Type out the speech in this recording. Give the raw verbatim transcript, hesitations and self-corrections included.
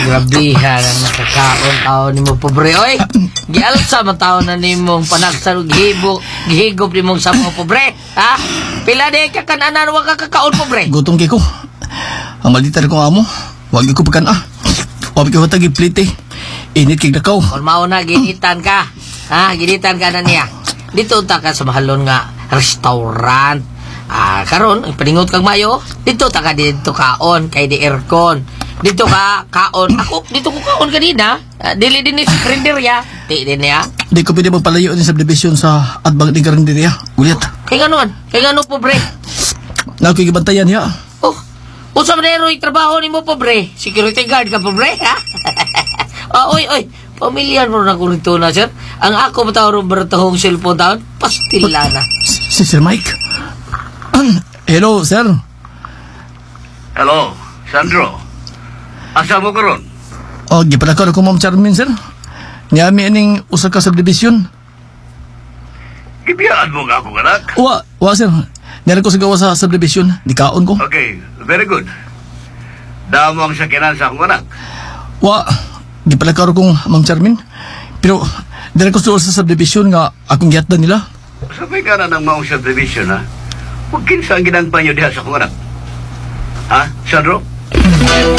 Grabihan ang nakakaon tao ni mo pobre oy. Gialsa man tao na nimong panagsalog gihibok gihigop nimong sa mga pobre. Ha? Pila di ka kananan wa ka kakaon pobre. Gutong kay ko. Ang maldita ko amo. Wag ko pagkan ah. Wag ko tagi plite. Init kay dakaw. Kon mao na ginitan ka. Ha, ginitan ka na niya. Dito ta ka sa mahalon nga restaurant. Ah, karon paningot kag mayo. Dito ta ka dito kaon kay di aircon. Dito ka kaon. Ako dito ko kaon kanina. Uh, dili din ni Renderia. Di din niya. Di ko pwede magpalayo ni subdivision sa Adbang ni Karinderia. Gulit. Kay ganon. Kay ganon pobre. Nakikibantayan niya. Oh. Usa man eroy trabaho nimo pobre. Security guard ka pobre, ha? Ah, oy, oy. Pamilyar mo na ko rito na, sir. Ang ako mataw Roberto Hong cellphone taon, pastila na. Si Sir Mike. Hello, sir. Hello, Sandro. Asa mo karon? O, gipadakar ko Ma'am Charmin, sir. Niyami ining usa ka subdivision. Ibiyaan mo nga ako, anak. Wa, wa, sir. Niyari ko sa gawa sa subdivision. Dikaon ko. Okay, very good. Damo ang sakinan sa akong anak. Wa, gipadakar ko Ma'am Charmin. Pero, niyari ko sa subdivision nga akong giyatdan nila. Sabay ka na ng maong subdivision, ha? Huwag kinsa ang ginangpan nyo diha sa akong anak. Ha, Sandro?